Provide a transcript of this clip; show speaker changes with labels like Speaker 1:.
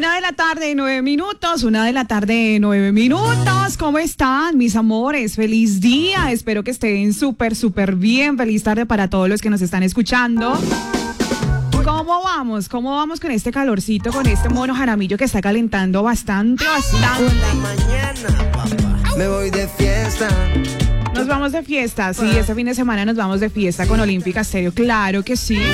Speaker 1: 1:09, 1:09. ¿Cómo están, mis amores? Feliz día. Espero que estén súper bien. Feliz tarde para todos los que nos están escuchando. ¿Cómo vamos? ¿Cómo vamos con este calorcito, con este mono jaramillo que está calentando bastante?
Speaker 2: Por la mañana, papá, me voy de fiesta.
Speaker 1: Nos vamos de fiesta, sí, este fin de semana nos vamos de fiesta con Olímpica Stereo, claro que sí.